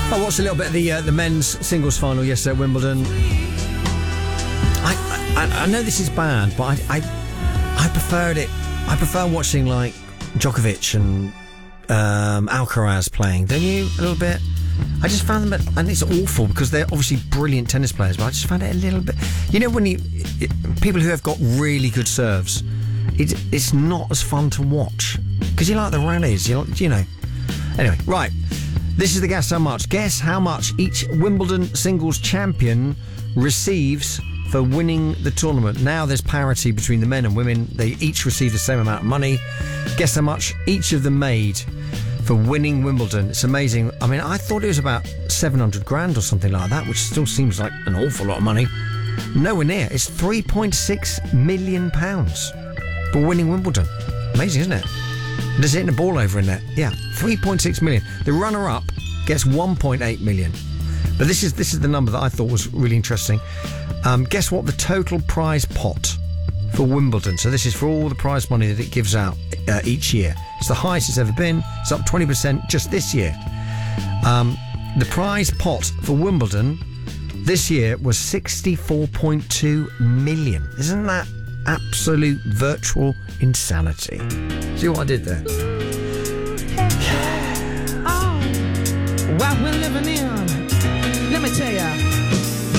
I watched a little bit of the men's singles final yesterday at Wimbledon. I know this is bad, but I preferred it. I prefer watching like Djokovic and Alcaraz playing. Don't you? A little bit. I just found them, and it's awful because they're obviously brilliant tennis players, but I just found it a little bit. You know, when people who have got really good serves, it's not as fun to watch because you like the rallies. You know. Anyway, right. This is the Guess How Much. Guess how much each Wimbledon singles champion receives for winning the tournament. Now there's parity between the men and women. They each receive the same amount of money. Guess how much each of them made for winning Wimbledon. It's amazing. I mean, I thought it was about 700 grand or something like that, which still seems like an awful lot of money. Nowhere near. It's £3.6 million for winning Wimbledon. Amazing, isn't it? Just hitting a ball over in net. Yeah, 3.6 million. The runner-up gets 1.8 million. But this is the number that I thought was really interesting. Guess what the total prize pot for Wimbledon? So this is for all the prize money that it gives out each year. It's the highest it's ever been. It's up 20% just this year. The prize pot for Wimbledon this year was 64.2 million. Isn't that absolute virtual insanity? See what I did there? Oh, what we're living in, let me tell ya.